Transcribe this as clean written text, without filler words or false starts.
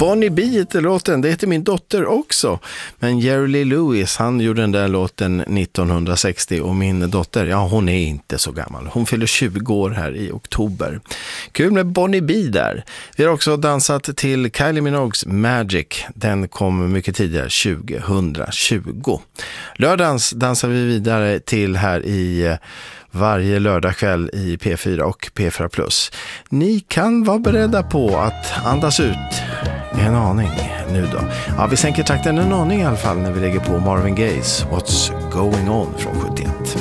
Bonnie B heter låten, det heter min dotter också. Men Jerry Lee Lewis, han gjorde den där låten 1960 och min dotter, ja hon är inte så gammal. Hon fyller 20 år här i oktober. Kul med Bonnie B där. Vi har också dansat till Kylie Minogues Magic. Den kom mycket tidigare, 2020. Lördagens dansar vi vidare till här i varje lördagkväll i P4 och P4+. Ni kan vara beredda på att andas ut en aning nu då. Ja, vi sänker takten en aning i alla fall när vi lägger på Marvin Gayes What's Going On från 71.